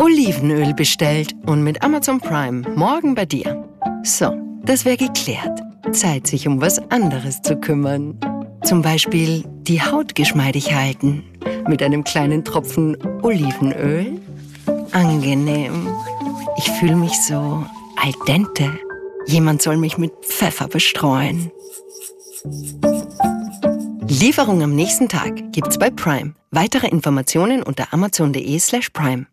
Olivenöl bestellt und mit Amazon Prime morgen bei dir. So, das wäre geklärt. Zeit, sich um was anderes zu kümmern. Zum Beispiel die Haut geschmeidig halten. Mit einem kleinen Tropfen Olivenöl. Angenehm. Ich fühle mich so al dente. Jemand soll mich mit Pfeffer bestreuen. Lieferung am nächsten Tag gibt's bei Prime. Weitere Informationen unter amazon.de/prime.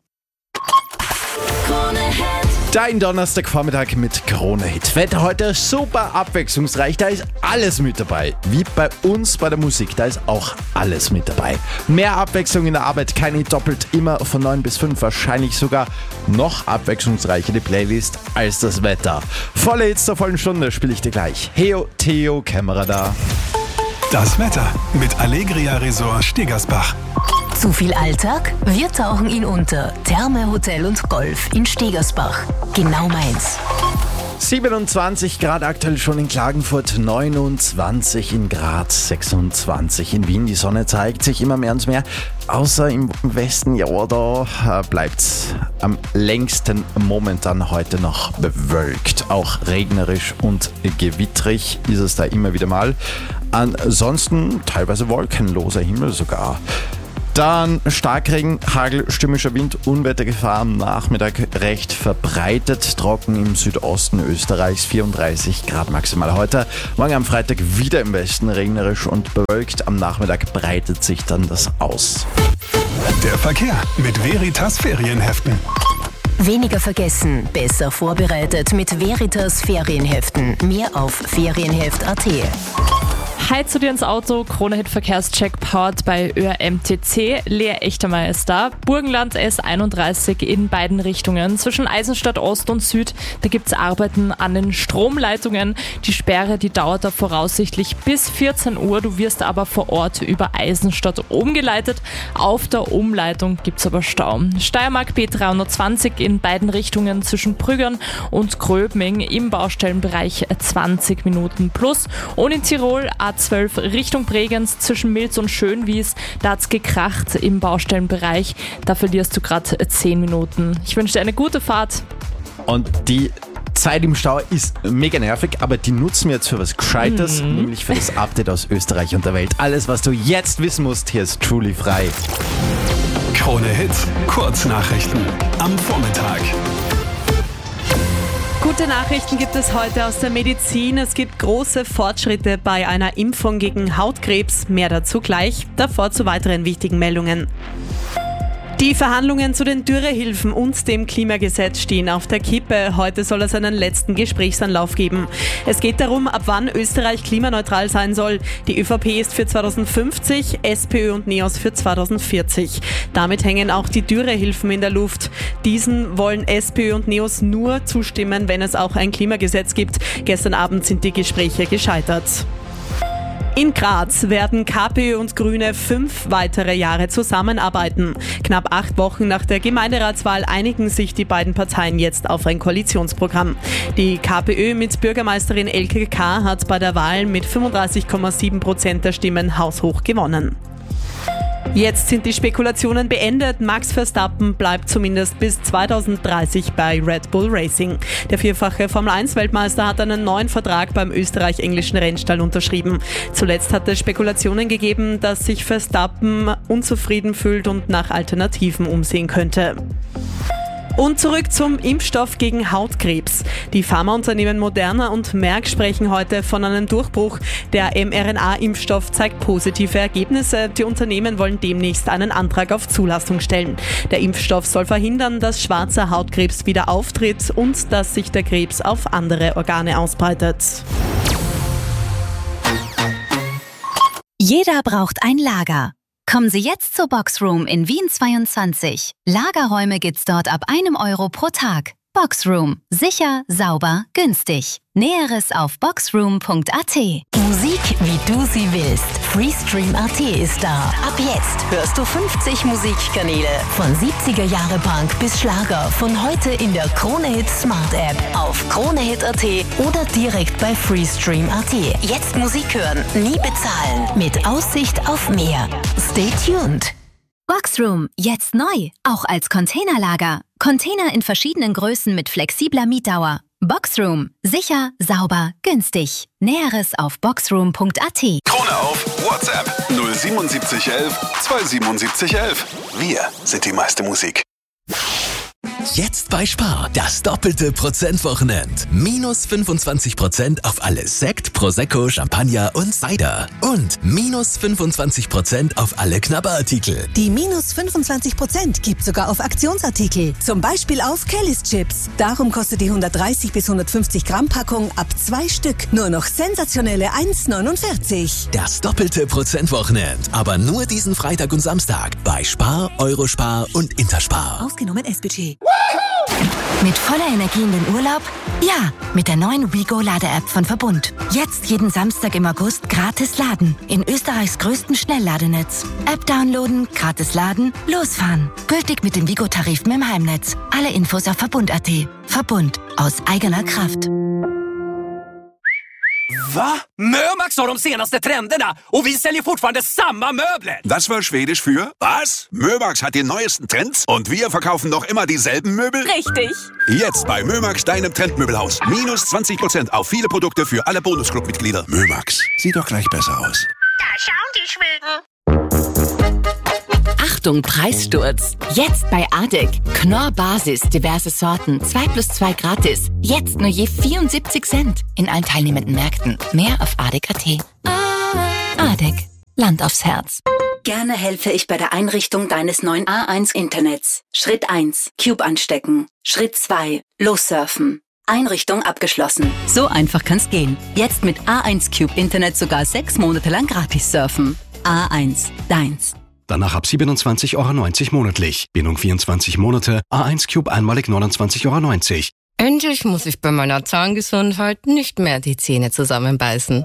Dein Donnerstagvormittag mit Krone Hit. Wetter heute super abwechslungsreich, da ist alles mit dabei. Wie bei uns bei der Musik, da ist auch alles mit dabei. Mehr Abwechslung in der Arbeit, kein Hit doppelt, immer von 9 bis 5, wahrscheinlich sogar noch abwechslungsreicher die Playlist als das Wetter. Volle Hits zur vollen Stunde spiele ich dir gleich. Heo, Theo, Kämmerer da. Das Wetter mit Allegria Resort Stegersbach. Zu viel Alltag? Wir tauchen ihn unter. Therme, Hotel und Golf in Stegersbach. Genau meins. 27 Grad aktuell schon in Klagenfurt, 29 in Graz, 26 in Wien. Die Sonne zeigt sich immer mehr und mehr. Außer im Westen, ja, da bleibt's am längsten momentan heute noch bewölkt. Auch regnerisch und gewittrig ist es da immer wieder mal. Ansonsten teilweise wolkenloser Himmel sogar. Dann Starkregen, Hagel, stürmischer Wind, Unwettergefahr am Nachmittag recht verbreitet. Trocken im Südosten Österreichs, 34 Grad maximal heute. Morgen am Freitag wieder im Westen regnerisch und bewölkt. Am Nachmittag breitet sich dann das aus. Der Verkehr mit Veritas Ferienheften. Weniger vergessen, besser vorbereitet mit Veritas Ferienheften. Mehr auf ferienheft.at. Heizt du dir ins Auto, Krone Hit Verkehrscheck powered bei ÖRMTC. Lea Echtermeier ist da. Burgenland S31 in beiden Richtungen. Zwischen Eisenstadt Ost und Süd, da gibt's Arbeiten an den Stromleitungen. Die Sperre, die dauert da voraussichtlich bis 14 Uhr. Du wirst aber vor Ort über Eisenstadt umgeleitet. Auf der Umleitung gibt's aber Stau. Steiermark B320 in beiden Richtungen zwischen Brüggern und Gröbming im Baustellenbereich 20 Minuten plus. Und in Tirol A12 Richtung Bregenz zwischen Milz und Schönwies, da hat's gekracht im Baustellenbereich. Da verlierst du gerade 10 Minuten. Ich wünsche dir eine gute Fahrt. Und die Zeit im Stau ist mega nervig, aber die nutzen wir jetzt für was Gescheites, nämlich für das Update aus Österreich und der Welt. Alles, was du jetzt wissen musst, hier ist Truly frei. Krone Hit, Kurznachrichten am Vormittag. Gute Nachrichten gibt es heute aus der Medizin. Es gibt große Fortschritte bei einer Impfung gegen Hautkrebs. Mehr dazu gleich. Davor zu weiteren wichtigen Meldungen. Die Verhandlungen zu den Dürrehilfen und dem Klimagesetz stehen auf der Kippe. Heute soll es einen letzten Gesprächsanlauf geben. Es geht darum, ab wann Österreich klimaneutral sein soll. Die ÖVP ist für 2050, SPÖ und NEOS für 2040. Damit hängen auch die Dürrehilfen in der Luft. Diesen wollen SPÖ und NEOS nur zustimmen, wenn es auch ein Klimagesetz gibt. Gestern Abend sind die Gespräche gescheitert. In Graz werden KPÖ und Grüne 5 weitere Jahre zusammenarbeiten. Knapp 8 Wochen nach der Gemeinderatswahl einigen sich die beiden Parteien jetzt auf ein Koalitionsprogramm. Die KPÖ mit Bürgermeisterin Elke K. hat bei der Wahl mit 35,7% der Stimmen haushoch gewonnen. Jetzt sind die Spekulationen beendet. Max Verstappen bleibt zumindest bis 2030 bei Red Bull Racing. Der vierfache Formel-1-Weltmeister hat einen neuen Vertrag beim österreich-englischen Rennstall unterschrieben. Zuletzt hat es Spekulationen gegeben, dass sich Verstappen unzufrieden fühlt und nach Alternativen umsehen könnte. Und zurück zum Impfstoff gegen Hautkrebs. Die Pharmaunternehmen Moderna und Merck sprechen heute von einem Durchbruch. Der mRNA-Impfstoff zeigt positive Ergebnisse. Die Unternehmen wollen demnächst einen Antrag auf Zulassung stellen. Der Impfstoff soll verhindern, dass schwarzer Hautkrebs wieder auftritt und dass sich der Krebs auf andere Organe ausbreitet. Jeder braucht ein Lager. Kommen Sie jetzt zur Boxroom in Wien 22. Lagerräume gibt's dort ab €1 pro Tag. Boxroom. Sicher, sauber, günstig. Näheres auf boxroom.at. Musik, wie du sie willst. Freestream.at ist da. Ab jetzt hörst du 50 Musikkanäle. Von 70er Jahre Punk bis Schlager. Von heute in der Krone Hit Smart App. Auf kronehit.at oder direkt bei Freestream.at. Jetzt Musik hören, nie bezahlen. Mit Aussicht auf mehr. Stay tuned. Boxroom. Jetzt neu. Auch als Containerlager. Container in verschiedenen Größen mit flexibler Mietdauer. Boxroom. Sicher, sauber, günstig. Näheres auf boxroom.at. Krone auf WhatsApp 07711 27711. Wir sind die meiste Musik. Jetzt bei Spar, das doppelte Prozentwochenend. Minus 25% auf alles Sekt, Prosecco, Champagner und Cider. Und minus 25% auf alle Knabberartikel. Die minus 25% gibt sogar auf Aktionsartikel. Zum Beispiel auf Kellys Chips. Darum kostet die 130 bis 150 Gramm Packung ab 2 Stück nur noch sensationelle 1,49. Das doppelte Prozentwochenend. Aber nur diesen Freitag und Samstag bei Spar, Eurospar und Interspar. Ausgenommen S-Budget. Mit voller Energie in den Urlaub? Ja, mit der neuen WeGo-Lade-App von Verbund. Jetzt jeden Samstag im August gratis laden. In Österreichs größten Schnellladenetz. App downloaden, gratis laden, losfahren. Gültig mit den WeGo-Tarifen im Heimnetz. Alle Infos auf Verbund.at. Verbund. Aus eigener Kraft. Va? Mömax har de senaste trenderna och vi säljer fortfarande samma möbler. Das war Schwedisch für was? Mömax hat die neuesten Trends und wir verkaufen noch immer dieselben Möbel? Richtig. Jetzt bei Mömax, deinem Trendmöbelhaus. Minus 20% auf viele Produkte für alle Bonusclub-Mitglieder. Mömax, sieht doch gleich besser aus. Da schauen die Schweden. Achtung, Preissturz. Jetzt bei ADEC. Knorr Basis, diverse Sorten, 2+2 gratis. Jetzt nur je 74 Cent. In allen teilnehmenden Märkten. Mehr auf ADEC.at. ADEC. Land aufs Herz. Gerne helfe ich bei der Einrichtung deines neuen A1-Internets. Schritt 1. Cube anstecken. Schritt 2. Lossurfen. Einrichtung abgeschlossen. So einfach kann's gehen. Jetzt mit A1 Cube Internet sogar 6 Monate lang gratis surfen. A1, deins. Danach ab 27,90 € monatlich. Bindung 24 Monate. A1 Cube einmalig 29,90 €. Endlich muss ich bei meiner Zahngesundheit nicht mehr die Zähne zusammenbeißen.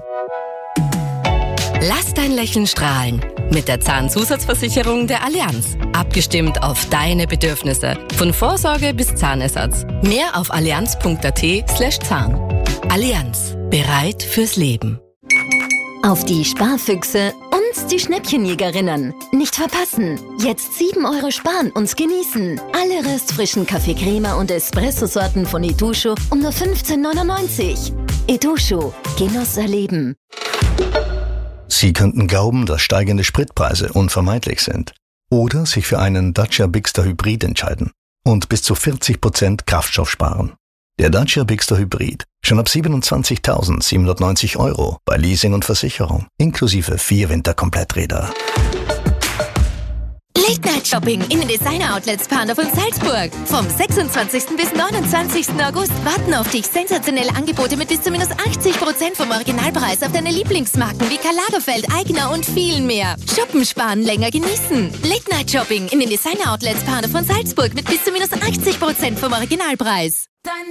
Lass dein Lächeln strahlen. Mit der Zahnzusatzversicherung der Allianz. Abgestimmt auf deine Bedürfnisse. Von Vorsorge bis Zahnersatz. Mehr auf allianz.at/Zahn. Allianz. Bereit fürs Leben. Auf die Sparfüchse und die Schnäppchenjägerinnen. Nicht verpassen. Jetzt 7 € sparen und genießen. Alle restfrischen Kaffee-Crema und Espresso-Sorten von Edusho um nur 15,99 €. Edusho. Genuss erleben. Sie könnten glauben, dass steigende Spritpreise unvermeidlich sind. Oder sich für einen Dacia Bigster Hybrid entscheiden und bis zu 40% Kraftstoff sparen. Der Dacia Bigster Hybrid. Schon ab 27.790 € bei Leasing und Versicherung. Inklusive 4 Winterkompletträder. Late-Night-Shopping in den Designer-Outlets Pandorf und Salzburg. Vom 26. bis 29. August warten auf dich sensationelle Angebote mit bis zu minus 80% vom Originalpreis auf deine Lieblingsmarken wie Karl Lagerfeld, Aigner und viel mehr. Shoppen, sparen, länger genießen. Late-Night-Shopping in den Designer-Outlets Pandorf und Salzburg mit bis zu minus 80% vom Originalpreis.